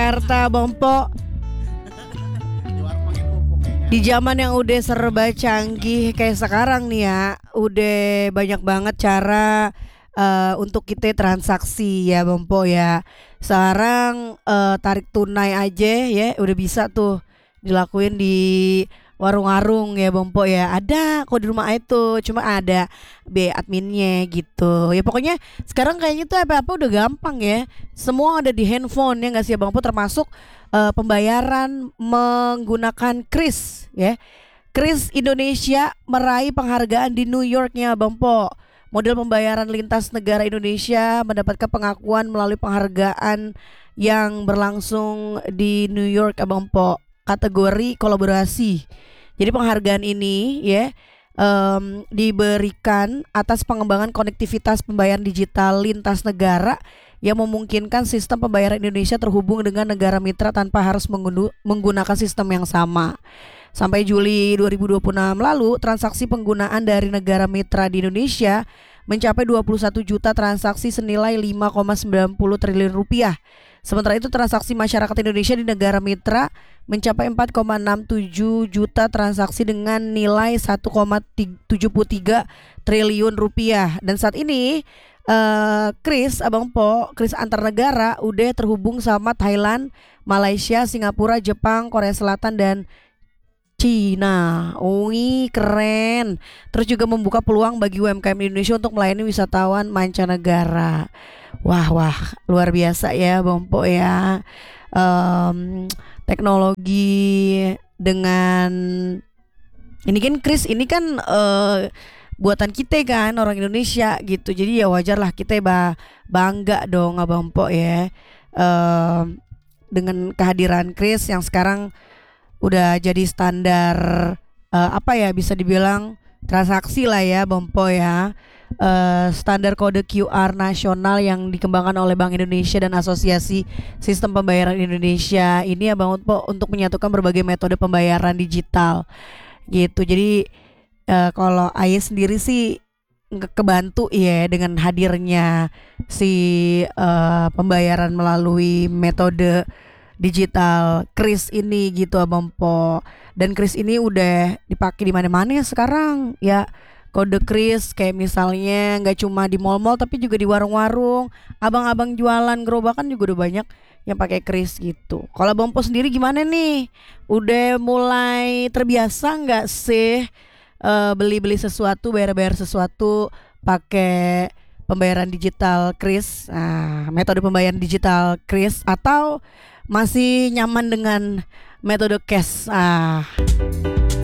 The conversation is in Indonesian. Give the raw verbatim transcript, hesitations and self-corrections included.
Jakarta, Bang Po. Di zaman yang udah serba canggih kayak sekarang nih ya, udah banyak banget cara uh, untuk kita transaksi ya Bang Po ya. Sekarang uh, tarik tunai aja ya udah bisa tuh dilakuin di warung-warung ya Bang Po ya. Ada kok di rumah itu, cuma ada B adminnya gitu. Ya pokoknya sekarang kayaknya tuh apa-apa udah gampang ya. Semua ada di handphone ya nggak sih Bang Po, termasuk uh, pembayaran menggunakan kris ya. Kris Indonesia meraih penghargaan di New Yorknya Bang Po. Model pembayaran lintas negara Indonesia mendapatkan pengakuan melalui penghargaan yang berlangsung di New York Bang Po, kategori kolaborasi. Jadi penghargaan ini ya um, diberikan atas pengembangan konektivitas pembayaran digital lintas negara yang memungkinkan sistem pembayaran Indonesia terhubung dengan negara mitra tanpa harus menggunakan sistem yang sama. Sampai Juli dua ribu dua puluh enam lalu, transaksi penggunaan dari negara mitra di Indonesia mencapai dua puluh satu juta transaksi senilai lima koma sembilan puluh triliun rupiah. Sementara itu transaksi masyarakat Indonesia di negara mitra mencapai empat koma enam tujuh juta transaksi dengan nilai satu koma tujuh tiga triliun rupiah. Dan saat ini uh, kris Abang Po, kris antar negara udah terhubung sama Thailand, Malaysia, Singapura, Jepang, Korea Selatan dan Cina. Wih keren. Terus juga membuka peluang bagi U M K M Indonesia untuk melayani wisatawan mancanegara. Wah wah luar biasa ya Bang Po ya. um, Teknologi dengan ini kan kris ini kan uh, buatan kita kan orang Indonesia gitu. Jadi ya wajar lah kita bah, bangga dong Abang Po ya uh, dengan kehadiran kris yang sekarang udah jadi standar uh, apa ya bisa dibilang transaksi lah ya Bang Po ya. Uh, standar kode Q R nasional yang dikembangkan oleh Bank Indonesia dan Asosiasi Sistem Pembayaran Indonesia ini ya Bang Po untuk menyatukan berbagai metode pembayaran digital gitu. Jadi uh, kalau Aye sendiri sih kebantu ya dengan hadirnya si uh, pembayaran melalui metode digital kris ini gitu Abang Po. Dan kris ini udah dipakai di mana-mana ya sekarang ya. Kode kris kayak misalnya nggak cuma di mall-mall tapi juga di warung-warung, abang-abang jualan gerobakan juga udah banyak yang pakai kris gitu. Kalau Abang Po sendiri gimana nih? Udah mulai terbiasa nggak sih uh, beli-beli sesuatu, bayar-bayar sesuatu pakai pembayaran digital kris, nah, metode pembayaran digital kris, atau masih nyaman dengan metode cash? Ah.